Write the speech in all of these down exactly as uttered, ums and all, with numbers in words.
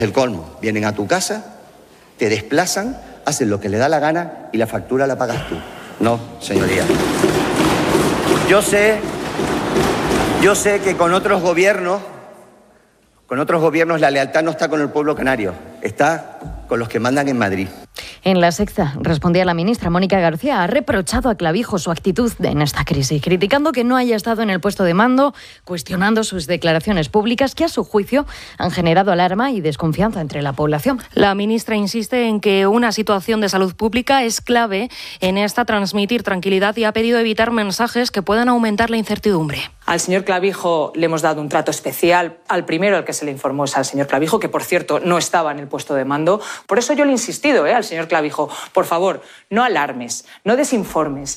El colmo, vienen a tu casa, te desplazan, hacen lo que le da la gana y la factura la pagas tú. No, señoría. Yo sé, yo sé que con otros gobiernos, con otros gobiernos la lealtad no está con el pueblo canario, está con los que mandan en Madrid. En La Sexta respondía la ministra Mónica García. Ha reprochado a Clavijo su actitud en esta crisis, criticando que no haya estado en el puesto de mando, cuestionando sus declaraciones públicas que a su juicio han generado alarma y desconfianza entre la población. La ministra insiste en que una situación de salud pública es clave en esta transmitir tranquilidad y ha pedido evitar mensajes que puedan aumentar la incertidumbre. Al señor Clavijo le hemos dado un trato especial. Al primero al que se le informó es al señor Clavijo, que por cierto no estaba en el puesto de mando. Por eso yo le he insistido ¿eh? al señor Clavijo, por favor, no alarmes, no desinformes.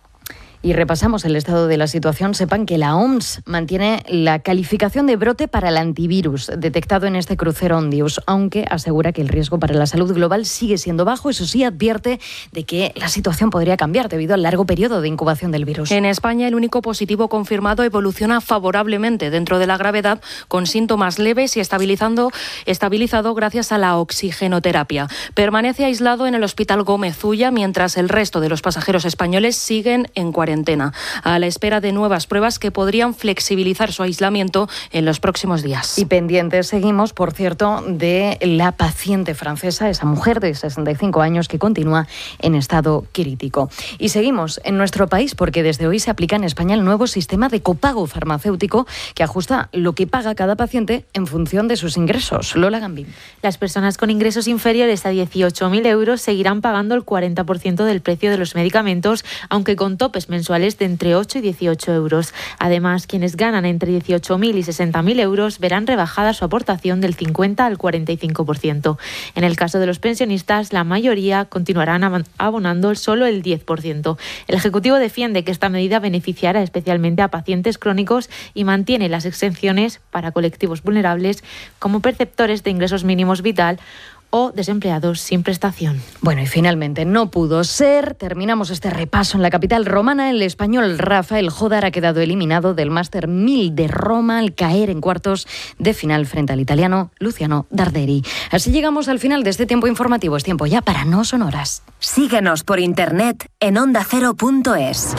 Y repasamos el estado de la situación. Sepan que la O M S mantiene la calificación de brote para el antivirus detectado en este crucero Ondius, aunque asegura que el riesgo para la salud global sigue siendo bajo. Eso sí, advierte de que la situación podría cambiar debido al largo periodo de incubación del virus. En España, el único positivo confirmado evoluciona favorablemente dentro de la gravedad, con síntomas leves y estabilizando, estabilizado gracias a la oxigenoterapia. Permanece aislado en el Hospital Gómez Ulla, mientras el resto de los pasajeros españoles siguen en cuarentena. A la espera de nuevas pruebas que podrían flexibilizar su aislamiento en los próximos días. Y pendientes seguimos, por cierto, de la paciente francesa, esa mujer de sesenta y cinco años que continúa en estado crítico. Y seguimos en nuestro país porque desde hoy se aplica en España el nuevo sistema de copago farmacéutico que ajusta lo que paga cada paciente en función de sus ingresos. Lola Gambín. Las personas con ingresos inferiores a dieciocho mil euros seguirán pagando el cuarenta por ciento del precio de los medicamentos, aunque con topes mensuales mensuales de entre ocho y dieciocho euros. Además, quienes ganan entre dieciocho mil y sesenta mil euros verán rebajada su aportación del cincuenta al cuarenta y cinco por ciento. En el caso de los pensionistas, la mayoría continuarán abonando solo el diez por ciento. El Ejecutivo defiende que esta medida beneficiará especialmente a pacientes crónicos y mantiene las exenciones para colectivos vulnerables como perceptores de ingresos mínimos vital o desempleados sin prestación. Bueno, y finalmente no pudo ser. Terminamos este repaso en la capital romana. El español Rafael Jodar ha quedado eliminado del Máster mil de Roma al caer en cuartos de final frente al italiano Luciano Darderi. Así llegamos al final de este tiempo informativo. Es tiempo ya para No Sonoras. Síguenos por internet en onda cero punto es.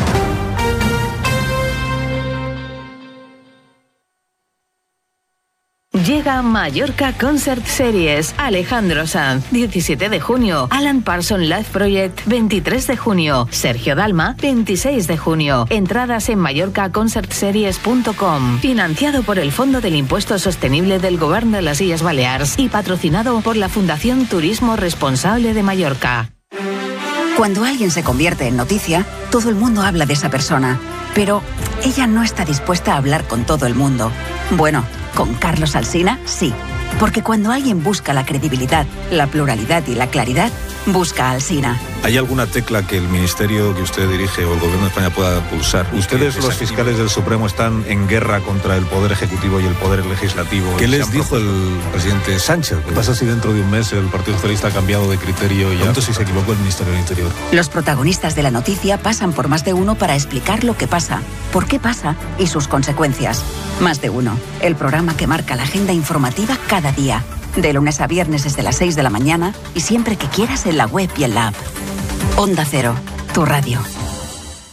Llega Mallorca Concert Series. Alejandro Sanz, diecisiete de junio. Alan Parsons Live Project, veintitrés de junio. Sergio Dalma, veintiséis de junio. Entradas en mallorca concert series punto com. Financiado por el Fondo del Impuesto Sostenible del Govern de las Illes Balears y patrocinado por la Fundación Turismo Responsable de Mallorca. Cuando alguien se convierte en noticia, todo el mundo habla de esa persona. Pero ella no está dispuesta a hablar con todo el mundo. Bueno, con Carlos Alsina, sí. Porque cuando alguien busca la credibilidad, la pluralidad y la claridad, busca a Alsina. ¿Hay alguna tecla que el ministerio que usted dirige o el gobierno de España pueda pulsar? Ustedes, los fiscales del Supremo, están en guerra contra el Poder Ejecutivo y el Poder Legislativo. ¿Qué les dijo el presidente Sánchez? ¿Qué pasa si dentro de un mes el Partido Socialista ha cambiado de criterio y pronto si se equivocó el Ministerio del Interior? Los protagonistas de la noticia pasan por Más de Uno para explicar lo que pasa, por qué pasa y sus consecuencias. Más de Uno, el programa que marca la agenda informativa cada día. De lunes a viernes desde las seis de la mañana y siempre que quieras en la web y en la app. Onda Cero, tu radio.